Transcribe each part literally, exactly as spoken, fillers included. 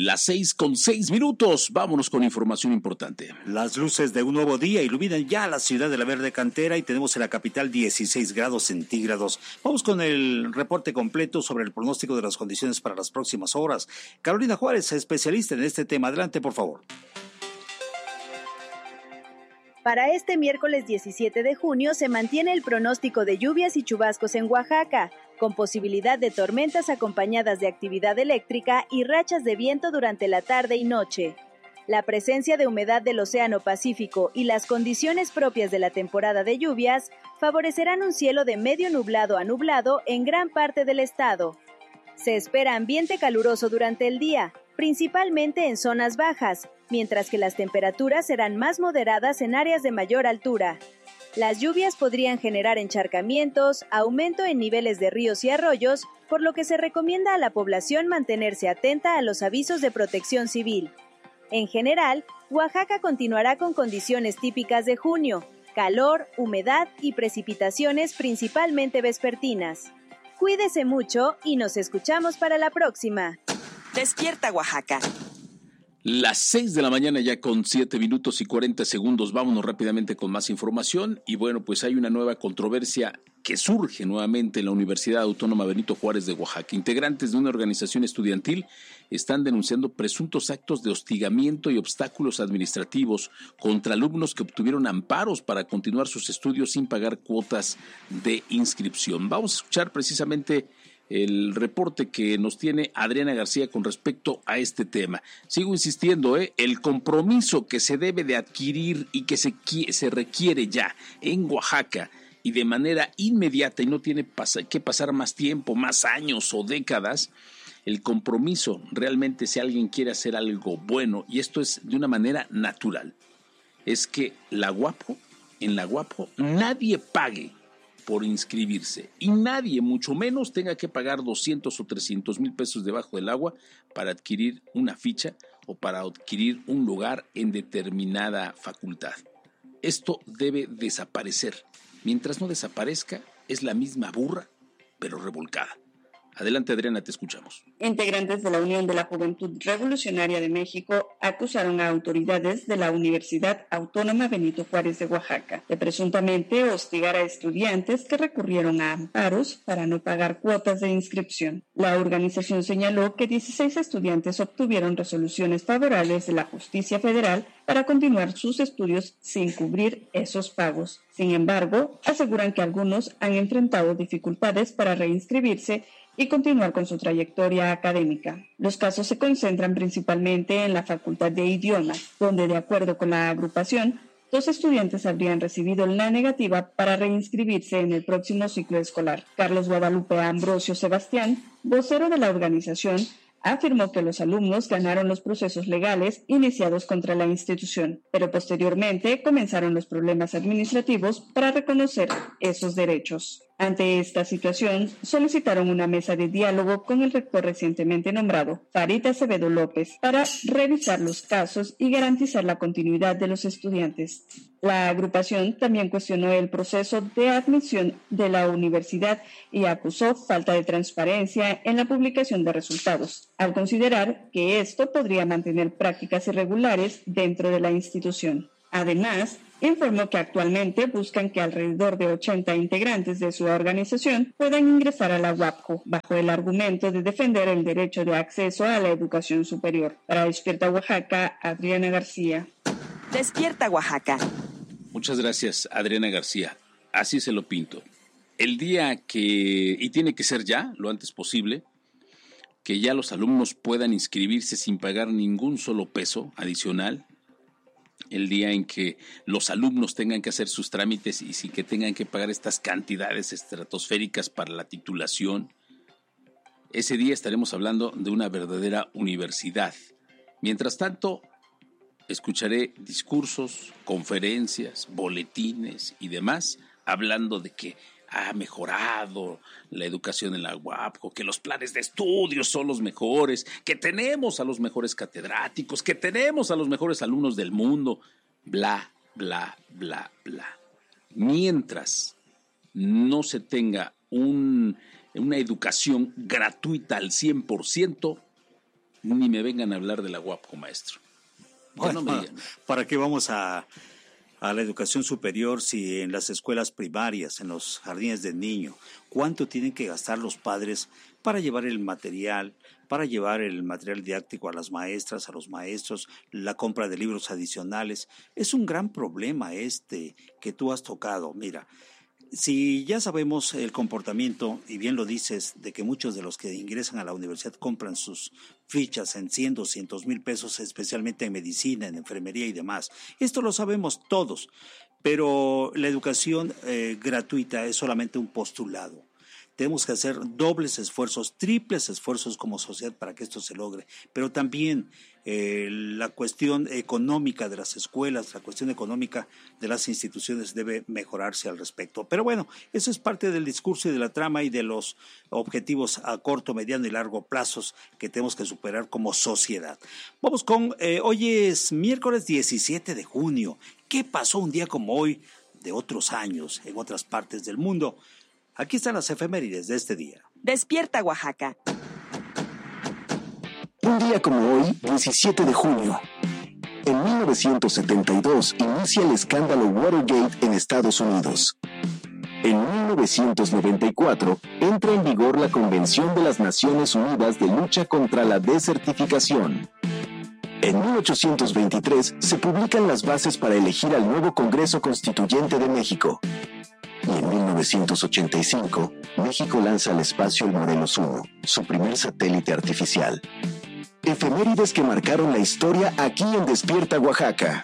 Las seis con seis minutos. Vámonos con información importante. Las luces de un nuevo día iluminan ya la ciudad de la Verde Cantera y tenemos en la capital dieciséis grados centígrados. Vamos con el reporte completo sobre el pronóstico de las condiciones para las próximas horas. Carolina Juárez, especialista en este tema. Adelante, por favor. Para este miércoles diecisiete de junio se mantiene el pronóstico de lluvias y chubascos en Oaxaca, con posibilidad de tormentas acompañadas de actividad eléctrica y rachas de viento durante la tarde y noche. La presencia de humedad del Océano Pacífico y las condiciones propias de la temporada de lluvias favorecerán un cielo de medio nublado a nublado en gran parte del estado. Se espera ambiente caluroso durante el día, principalmente en zonas bajas, mientras que las temperaturas serán más moderadas en áreas de mayor altura. Las lluvias podrían generar encharcamientos, aumento en niveles de ríos y arroyos, por lo que se recomienda a la población mantenerse atenta a los avisos de protección civil. En general, Oaxaca continuará con condiciones típicas de junio, calor, humedad y precipitaciones principalmente vespertinas. Cuídese mucho y nos escuchamos para la próxima. Despierta Oaxaca. Las seis de la mañana ya con siete minutos y cuarenta segundos. Vámonos rápidamente con más información. Y bueno, pues hay una nueva controversia que surge nuevamente en la Universidad Autónoma Benito Juárez de Oaxaca. Integrantes de una organización estudiantil están denunciando presuntos actos de hostigamiento y obstáculos administrativos contra alumnos que obtuvieron amparos para continuar sus estudios sin pagar cuotas de inscripción. Vamos a escuchar precisamente el reporte que nos tiene Adriana García con respecto a este tema. Sigo insistiendo, ¿eh? el compromiso que se debe de adquirir y que se, se requiere ya en Oaxaca y de manera inmediata y no tiene pas- que pasar más tiempo, más años o décadas, el compromiso realmente si alguien quiere hacer algo bueno, y esto es de una manera natural, es que la UAPJO, en la UAPJO nadie pague por inscribirse y nadie, mucho menos, tenga que pagar doscientos o trescientos mil pesos debajo del agua para adquirir una ficha o para adquirir un lugar en determinada facultad. Esto debe desaparecer. Mientras no desaparezca, es la misma burra, pero revolcada. Adelante, Adriana, te escuchamos. Integrantes de la Unión de la Juventud Revolucionaria de México acusaron a autoridades de la Universidad Autónoma Benito Juárez de Oaxaca de presuntamente hostigar a estudiantes que recurrieron a amparos para no pagar cuotas de inscripción. La organización señaló que dieciséis estudiantes obtuvieron resoluciones favorables de la justicia federal para continuar sus estudios sin cubrir esos pagos. Sin embargo, aseguran que algunos han enfrentado dificultades para reinscribirse y continuar con su trayectoria académica. Los casos se concentran principalmente en la Facultad de Idiomas, donde, de acuerdo con la agrupación, dos estudiantes habrían recibido la negativa para reinscribirse en el próximo ciclo escolar. Carlos Guadalupe Ambrosio Sebastián, vocero de la organización, afirmó que los alumnos ganaron los procesos legales iniciados contra la institución, pero posteriormente comenzaron los problemas administrativos para reconocer esos derechos. Ante esta situación, solicitaron una mesa de diálogo con el rector recientemente nombrado, Farid Acevedo López, para revisar los casos y garantizar la continuidad de los estudiantes. La agrupación también cuestionó el proceso de admisión de la universidad y acusó falta de transparencia en la publicación de resultados, al considerar que esto podría mantener prácticas irregulares dentro de la institución. Además, informó que actualmente buscan que alrededor de ochenta integrantes de su organización puedan ingresar a la UAPJO, bajo el argumento de defender el derecho de acceso a la educación superior. Para Despierta Oaxaca, Adriana García. Despierta Oaxaca. Muchas gracias, Adriana García. Así se lo pinto. El día que, y tiene que ser ya, lo antes posible, que ya los alumnos puedan inscribirse sin pagar ningún solo peso adicional, el día en que los alumnos tengan que hacer sus trámites y sin que tengan que pagar estas cantidades estratosféricas para la titulación, ese día estaremos hablando de una verdadera universidad. Mientras tanto, escucharé discursos, conferencias, boletines y demás hablando de que ha mejorado la educación en la UAPJO, que los planes de estudios son los mejores, que tenemos a los mejores catedráticos, que tenemos a los mejores alumnos del mundo, bla, bla, bla, bla. Mientras no se tenga un, una educación gratuita al cien por ciento, ni me vengan a hablar de la U A P, maestro. Bueno, no me ¿para qué vamos a, a la educación superior si en las escuelas primarias, en los jardines del niño, cuánto tienen que gastar los padres para llevar el material, para llevar el material didáctico a las maestras, a los maestros, la compra de libros adicionales? Es un gran problema este que tú has tocado. Mira, si ya sabemos el comportamiento, y bien lo dices, de que muchos de los que ingresan a la universidad compran sus fichas en cien, doscientos mil pesos, especialmente en medicina, en enfermería y demás. Esto lo sabemos todos, pero la educación eh, gratuita es solamente un postulado. Tenemos que hacer dobles esfuerzos, triples esfuerzos como sociedad para que esto se logre, pero también eh, la cuestión económica de las escuelas, la cuestión económica de las instituciones debe mejorarse al respecto. Pero bueno, eso es parte del discurso y de la trama y de los objetivos a corto, mediano y largo plazos que tenemos que superar como sociedad. Vamos con, eh, hoy es miércoles diecisiete de junio. ¿Qué pasó un día como hoy de otros años en otras partes del mundo? Aquí están las efemérides de este día. Despierta, Oaxaca. Un día como hoy, diecisiete de junio. En mil novecientos setenta y dos inicia el escándalo Watergate en Estados Unidos. En mil novecientos noventa y cuatro entra en vigor la Convención de las Naciones Unidas de lucha contra la desertificación. En mil ochocientos veintitrés se publican las bases para elegir al nuevo Congreso Constituyente de México. Y en mil novecientos ochenta y cinco, México lanza al espacio el Morelos uno, su primer satélite artificial. Efemérides que marcaron la historia aquí en Despierta Oaxaca.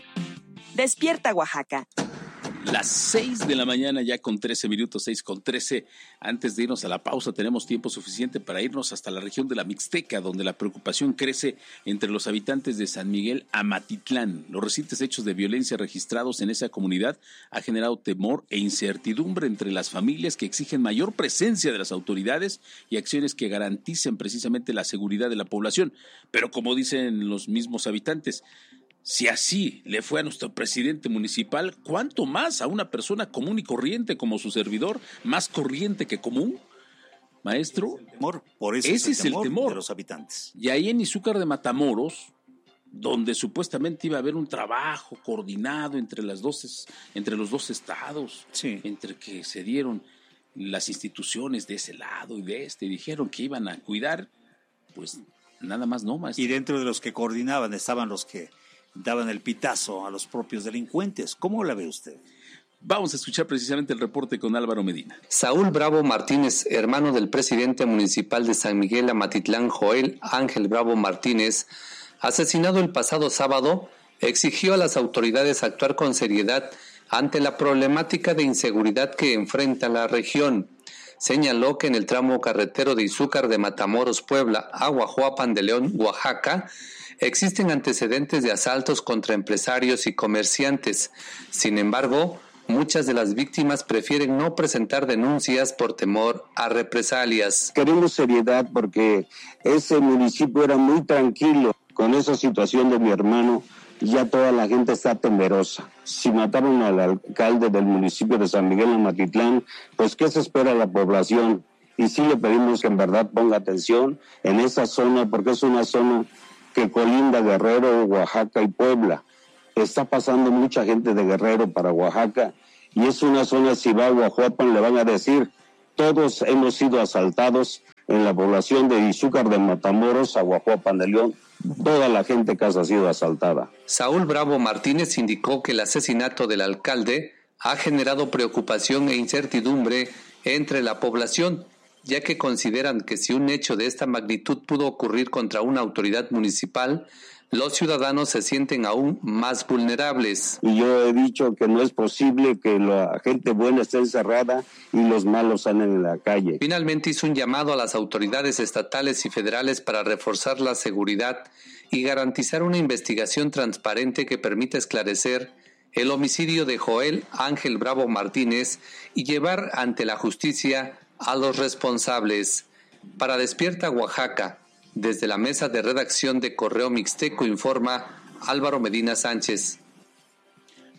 Despierta, Oaxaca. Las seis de la mañana ya con trece minutos, seis con trece. Antes de irnos a la pausa tenemos tiempo suficiente para irnos hasta la región de la Mixteca, donde la preocupación crece entre los habitantes de San Miguel Amatitlán. Los recientes hechos de violencia registrados en esa comunidad ha generado temor e incertidumbre entre las familias que exigen mayor presencia de las autoridades y acciones que garanticen precisamente la seguridad de la población. Pero como dicen los mismos habitantes, si así le fue a nuestro presidente municipal, ¿cuánto más a una persona común y corriente como su servidor, más corriente que común? Maestro, el temor. Por eso ese es, el, temor es el temor de los habitantes. Y ahí en Izúcar de Matamoros, donde supuestamente iba a haber un trabajo coordinado entre las dos, entre los dos estados, sí. entre que se dieron las instituciones de ese lado y de este, y dijeron que iban a cuidar, pues nada más no, maestro. Y dentro de los que coordinaban estaban los que daban el pitazo a los propios delincuentes. ¿Cómo la ve usted? Vamos a escuchar precisamente el reporte con Álvaro Medina. Saúl Bravo Martínez, hermano del presidente municipal de San Miguel Amatitlán, Joel Ángel Bravo Martínez, asesinado el pasado sábado, exigió a las autoridades actuar con seriedad ante la problemática de inseguridad que enfrenta la región. Señaló que en el tramo carretero de Izúcar de Matamoros, Puebla, a Guajuapan de León, Oaxaca, existen antecedentes de asaltos contra empresarios y comerciantes. Sin embargo, muchas de las víctimas prefieren no presentar denuncias por temor a represalias. Queremos seriedad porque ese municipio era muy tranquilo. Con esa situación de mi hermano, ya toda la gente está temerosa. Si mataron al alcalde del municipio de San Miguel Amatitlán, pues ¿qué se espera la población? Y sí le pedimos que en verdad ponga atención en esa zona, porque es una zona que colinda Guerrero, Oaxaca y Puebla. Está pasando mucha gente de Guerrero para Oaxaca y es una zona, si va a Guajuapan le van a decir, todos hemos sido asaltados en la población de Izúcar de Matamoros a Guajuapan de León. Toda la gente que ha sido asaltada. Saúl Bravo Martínez indicó que el asesinato del alcalde ha generado preocupación e incertidumbre entre la población, ya que consideran que si un hecho de esta magnitud pudo ocurrir contra una autoridad municipal, los ciudadanos se sienten aún más vulnerables. Y yo he dicho que no es posible que la gente buena esté encerrada y los malos anden en la calle. Finalmente hizo un llamado a las autoridades estatales y federales para reforzar la seguridad y garantizar una investigación transparente que permita esclarecer el homicidio de Joel Ángel Bravo Martínez y llevar ante la justicia a los responsables. Para Despierta Oaxaca, desde la mesa de redacción de Correo Mixteco informa Álvaro Medina Sánchez.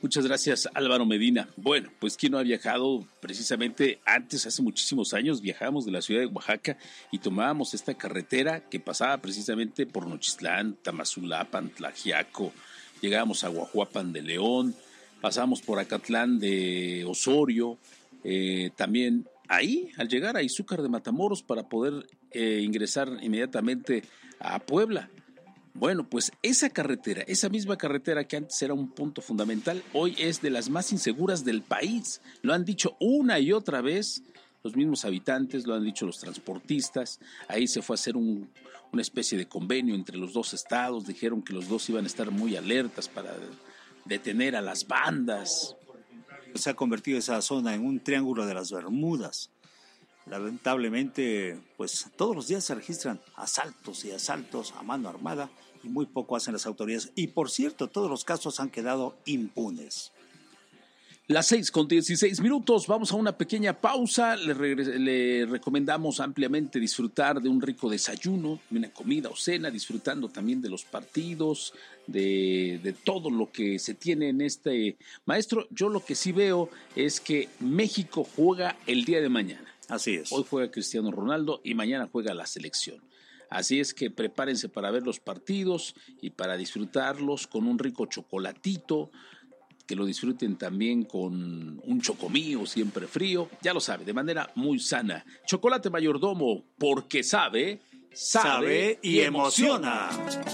Muchas gracias, Álvaro Medina. Bueno, pues ¿quién no ha viajado? Precisamente antes, hace muchísimos años, viajábamos de la ciudad de Oaxaca y tomábamos esta carretera que pasaba precisamente por Nochistlán, Tamazulapan, Tlaxiaco, llegábamos a Guajuapan de León, pasábamos por Acatlán de Osorio, eh, también ahí, al llegar a Izúcar de Matamoros para poder eh, ingresar inmediatamente a Puebla. Bueno, pues esa carretera, esa misma carretera que antes era un punto fundamental, hoy es de las más inseguras del país. Lo han dicho una y otra vez los mismos habitantes, lo han dicho los transportistas. Ahí se fue a hacer un, una especie de convenio entre los dos estados. Dijeron que los dos iban a estar muy alertas para detener a las bandas. Se ha convertido esa zona en un triángulo de las Bermudas. Lamentablemente, pues todos los días se registran asaltos y asaltos a mano armada y muy poco hacen las autoridades. Y por cierto, todos los casos han quedado impunes. Las seis con dieciséis minutos, vamos a una pequeña pausa. Le, regres- le recomendamos ampliamente disfrutar de un rico desayuno, de una comida o cena, disfrutando también de los partidos, de, de todo lo que se tiene en este. Maestro, yo lo que sí veo es que México juega el día de mañana. Así es. Hoy juega Cristiano Ronaldo y mañana juega la selección. Así es que prepárense para ver los partidos y para disfrutarlos con un rico chocolatito, que lo disfruten también con un chocomío siempre frío, ya lo sabe, de manera muy sana. Chocolate Mayordomo, porque sabe, sabe, sabe y emociona.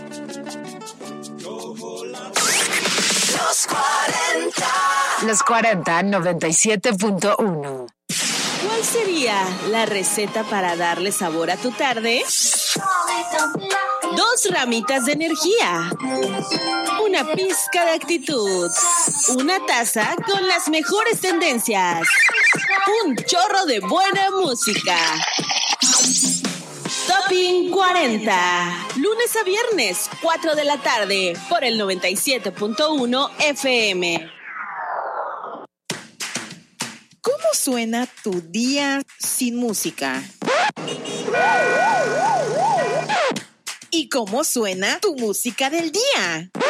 Los cuarenta. Los cuarenta, noventa y siete punto uno. ¿Cuál sería la receta para darle sabor a tu tarde? Dos ramitas de energía, una pizca de actitud, una taza con las mejores tendencias, un chorro de buena música. Topping cuarenta, lunes a viernes, cuatro de la tarde, por el noventa y siete punto uno F M. ¿Cómo suena tu día sin música? ¿Y cómo suena tu música del día?